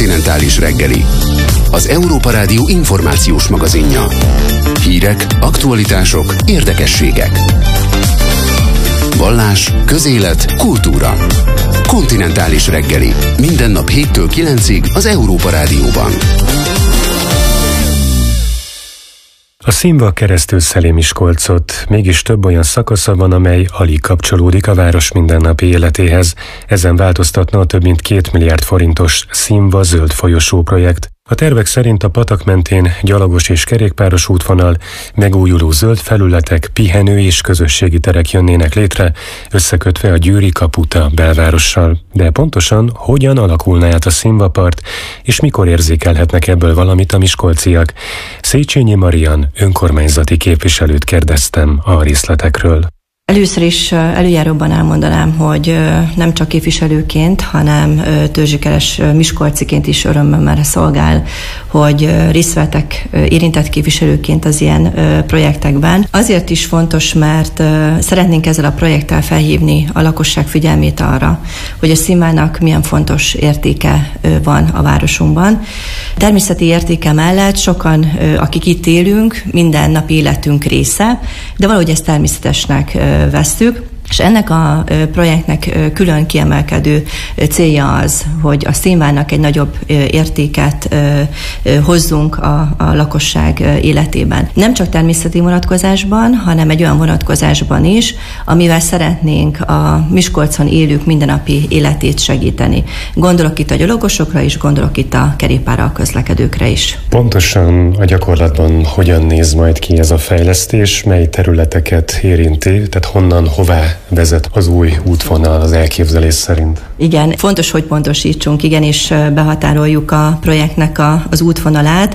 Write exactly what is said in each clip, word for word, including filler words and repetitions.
Kontinentális reggeli, az Európa Rádió információs magazinja. Hírek, aktualitások, érdekességek. Vallás, közélet, kultúra. Kontinentális reggeli, minden nap héttől kilencig az Európa Rádióban. A Színva keresztül Szelé-Miskolcot, mégis több olyan szakasza van, amely alig kapcsolódik a város mindennapi életéhez. Ezen változtatna a több mint két milliárd forintos Színva zöld folyosó projekt. A tervek szerint a patak mentén gyalogos és kerékpáros útvonal, megújuló zöld felületek, pihenő és közösségi terek jönnének létre, összekötve a győri Kaputa belvárossal. De pontosan hogyan alakulna át a Színva part, és mikor érzékelhetnek ebből valamit a miskolciak? Széchenyi Marian önkormányzati képviselőt kérdeztem a részletekről. Először is előjáróban elmondanám, hogy nem csak képviselőként, hanem törzsikeres miskolciként is örömmel szolgál, hogy részt vettek érintett képviselőként az ilyen projektekben. Azért is fontos, mert szeretnénk ezzel a projekttel felhívni a lakosság figyelmét arra, hogy a Színvának milyen fontos értéke van a városunkban. Természeti értéke mellett sokan, akik itt élünk, mindennapi életünk része, de valahogy ezt természetesnek vesztük, és ennek a projektnek külön kiemelkedő célja az, hogy a Színvának egy nagyobb értéket hozzunk a, a lakosság életében. Nem csak természeti vonatkozásban, hanem egy olyan vonatkozásban is, amivel szeretnénk a Miskolcon élők mindennapi életét segíteni. Gondolok itt a gyalogosokra is, gondolok itt a kerékpárral közlekedőkre is. Pontosan a gyakorlatban hogyan néz majd ki ez a fejlesztés, mely területeket érinti, tehát honnan, hová vezet az új útvonal az elképzelés szerint? Igen, fontos, hogy pontosítsunk, igen, és behatároljuk a projektnek a, az útvonalát.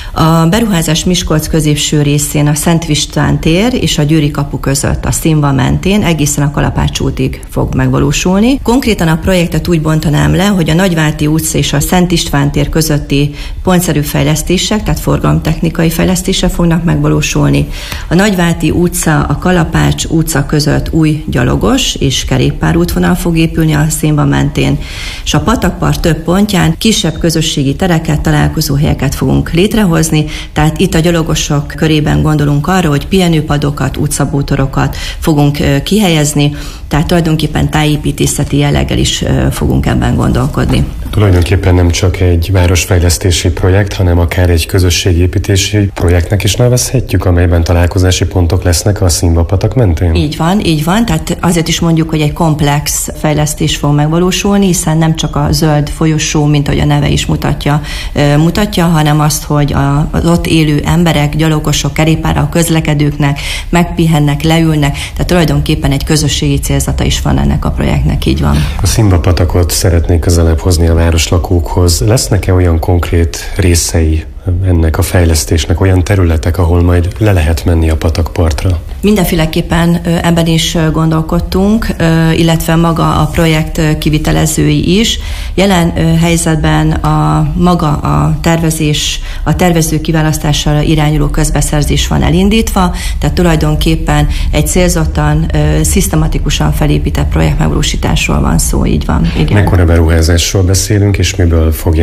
A beruházás Miskolc középső részén a Szent István tér és a Győri kapu között a Színva mentén egészen a Kalapács útig fog megvalósulni. Konkrétan a projektet úgy bontanám le, hogy a Nagyvárti utca és a Szent István tér közötti pontszerű fejlesztések, tehát forgalomtechnikai fejlesztések fognak megvalósulni. A Nagyvárti utca, a Kalapács utca között új gyalogos és kerékpárútvonal fog épülni a Színva mentén, és a patakpart több pontján kisebb közösségi tereket, találkozóhelyeket fogunk létrehozni, tehát itt a gyalogosok körében gondolunk arra, hogy pihenőpadokat, utcabútorokat fogunk kihelyezni, tehát tulajdonképpen tájépítészeti jelleggel is fogunk ebben gondolkodni. Tulajdonképpen nem csak egy városfejlesztési projekt, hanem akár egy közösségépítési projektnek is nevezhetjük, amelyben találkozási pontok lesznek a Színva patak mentén? Így van, így van, tehát azért is mondjuk, hogy egy komplex fejlesztés fog megvalósulni, hiszen nem csak a zöld folyosó, mint ahogy a neve is mutatja, mutatja, hanem azt, hogy az ott élő emberek, gyalogosok, kerékpárral közlekedőknek megpihennek, leülnek, tehát tulajdonképpen egy közösségi célzata is van ennek a projektnek, így van. A Színva patakot szeretnék közelebb hozni a városlakókhoz. Lesznek-e olyan konkrét részei ennek a fejlesztésnek, olyan területek, ahol majd le lehet menni a patakpartra? Mindenféleképpen ebben is gondolkodtunk, illetve maga a projekt kivitelezői is. Jelen helyzetben a maga a tervezés, a tervező kiválasztására irányuló közbeszerzés van elindítva, tehát tulajdonképpen egy célzottan, szisztematikusan felépített projekt megvalósításról van szó, így van. Igen. Mekkora beruházásról beszélünk, és miből fogja